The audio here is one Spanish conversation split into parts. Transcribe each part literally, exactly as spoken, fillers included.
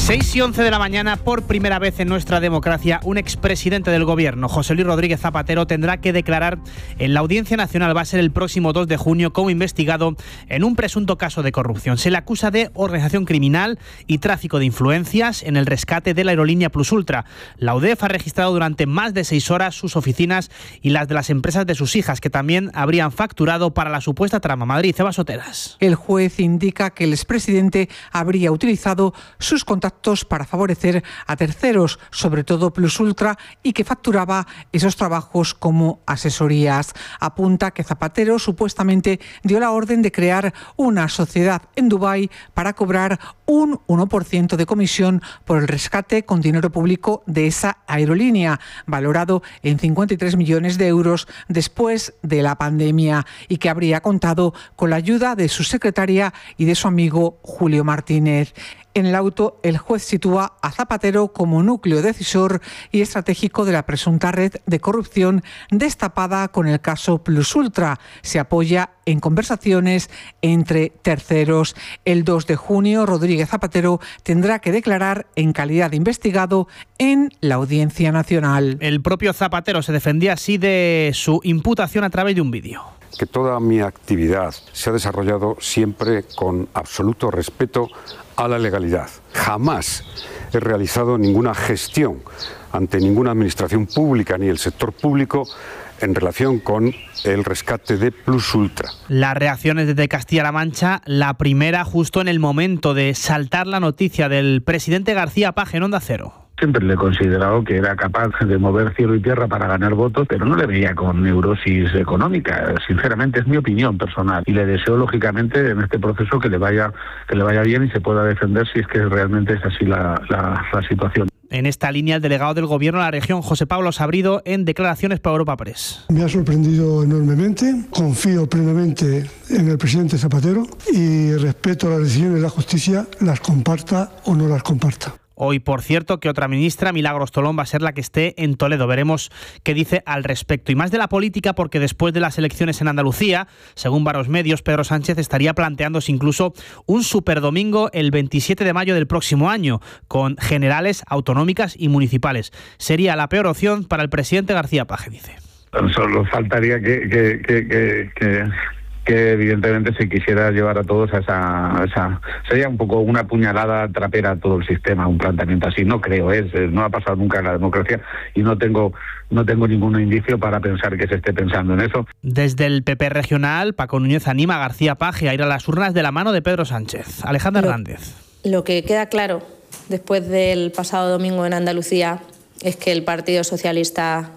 seis y once de la mañana, por primera vez en nuestra democracia, un expresidente del gobierno, José Luis Rodríguez Zapatero, tendrá que declarar en la Audiencia Nacional. Va a ser el próximo dos de junio como investigado en un presunto caso de corrupción. Se le acusa de organización criminal y tráfico de influencias en el rescate de la aerolínea Plus Ultra. La U D E F ha registrado durante más de seis horas sus oficinas y las de las empresas de sus hijas, que también habrían facturado para la supuesta trama. Madrid, Eva Soteras. El juez indica que el expresidente habría utilizado sus contactos para favorecer a terceros, sobre todo Plus Ultra, y que facturaba esos trabajos como asesorías. Apunta que Zapatero supuestamente dio la orden de crear una sociedad en Dubái para cobrar un uno por ciento de comisión por el rescate con dinero público de esa aerolínea, valorado en cincuenta y tres millones de euros después de la pandemia, y que habría contado con la ayuda de su secretaria y de su amigo Julio Martínez. En el auto, el juez sitúa a Zapatero como núcleo decisor y estratégico de la presunta red de corrupción destapada con el caso Plus Ultra. Se apoya en conversaciones entre terceros. El dos de junio, Rodríguez Zapatero tendrá que declarar en calidad de investigado en la Audiencia Nacional. El propio Zapatero se defendía así de su imputación a través de un vídeo. Que toda mi actividad se ha desarrollado siempre con absoluto respeto a la legalidad. Jamás he realizado ninguna gestión ante ninguna administración pública ni el sector público en relación con el rescate de Plus Ultra. Las reacciones desde Castilla-La Mancha, la primera justo en el momento de saltar la noticia del presidente García Paje en Onda Cero. Siempre le he considerado que era capaz de mover cielo y tierra para ganar votos, pero no le veía con neurosis económica. Sinceramente, es mi opinión personal. Y le deseo, lógicamente, en este proceso que le vaya que le vaya bien y se pueda defender si es que realmente es así la, la, la situación. En esta línea, el delegado del Gobierno de la región, José Pablo Sabrido, en declaraciones para Europa Press. Me ha sorprendido enormemente, confío plenamente en el presidente Zapatero y respeto las decisiones de la justicia, las comparta o no las comparta. Hoy, por cierto, que otra ministra, Milagros Tolón, va a ser la que esté en Toledo. Veremos qué dice al respecto. Y más de la política, porque después de las elecciones en Andalucía, según varios medios, Pedro Sánchez estaría planteándose incluso un superdomingo el veintisiete de mayo del próximo año, con generales, autonómicas y municipales. Sería la peor opción para el presidente García Paje, dice. Solo faltaría que... que, que, que, que... que evidentemente se quisiera llevar a todos a esa, a esa... Sería un poco una puñalada trapera a todo el sistema, un planteamiento así. No creo, es no ha pasado nunca en la democracia y no tengo no tengo ningún indicio para pensar que se esté pensando en eso. Desde el P P regional, Paco Núñez anima a García Paje a ir a las urnas de la mano de Pedro Sánchez. Alejandra lo, Hernández. Lo que queda claro después del pasado domingo en Andalucía es que el Partido Socialista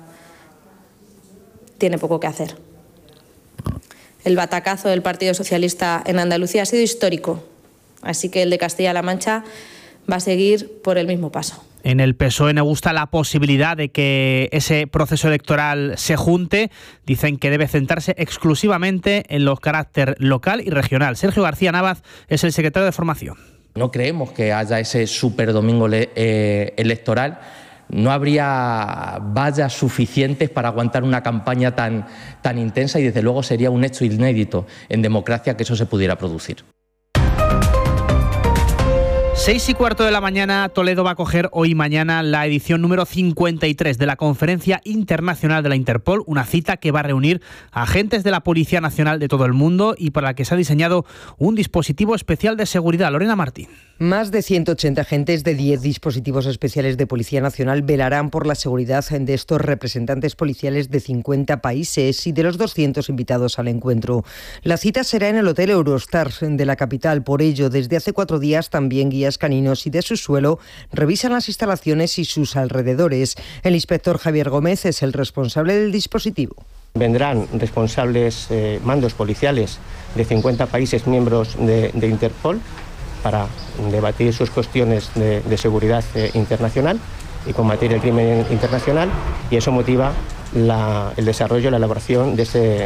tiene poco que hacer. El batacazo del Partido Socialista en Andalucía ha sido histórico, así que el de Castilla-La Mancha va a seguir por el mismo paso. En el P S O E me gusta la posibilidad de que ese proceso electoral se junte. Dicen que debe centrarse exclusivamente en los carácter local y regional. Sergio García Navas es el secretario de Formación. No creemos que haya ese superdomingo eh, electoral. No habría vallas suficientes para aguantar una campaña tan, tan intensa y desde luego sería un hecho inédito en democracia que eso se pudiera producir. Seis y cuarto de la mañana, Toledo va a acoger hoy y mañana la edición número cincuenta y tres de la Conferencia Internacional de la Interpol, una cita que va a reunir a agentes de la Policía Nacional de todo el mundo y para la que se ha diseñado un dispositivo especial de seguridad. Lorena Martín. Más de ciento ochenta agentes de diez dispositivos especiales de Policía Nacional velarán por la seguridad de estos representantes policiales de cincuenta países y de los doscientos invitados al encuentro. La cita será en el Hotel Eurostar de la capital. Por ello, desde hace cuatro días también guías caninos y de su suelo revisan las instalaciones y sus alrededores. El inspector Javier Gómez es el responsable del dispositivo. Vendrán responsables eh, mandos policiales de cincuenta países miembros de, de Interpol para debatir sus cuestiones de, de seguridad eh, internacional y combatir el crimen internacional, y eso motiva la, el desarrollo y la elaboración de ese,